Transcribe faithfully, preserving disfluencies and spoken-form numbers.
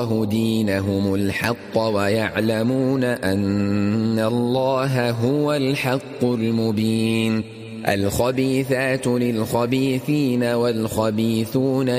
دينهم الحق ويعلمون أن الله هو الحق المبين. الخبيثات للخبيثين والخبيثون